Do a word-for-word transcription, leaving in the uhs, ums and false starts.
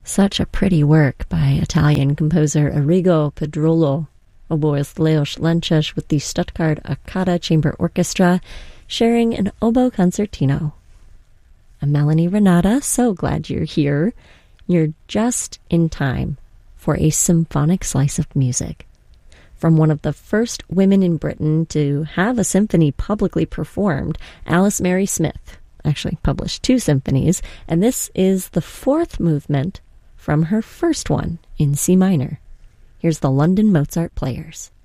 Such a pretty work by Italian composer Arrigo Pedrolo, oboist Leos Lenches with the Stuttgart Akada Chamber Orchestra, sharing an oboe concertino. I'm Melanie Renata, so glad you're here. You're just in time for a symphonic slice of music. From one of the first women in Britain to have a symphony publicly performed, Alice Mary Smith actually published two symphonies, and this is the fourth movement from her first one in C minor. Here's the London Mozart Players.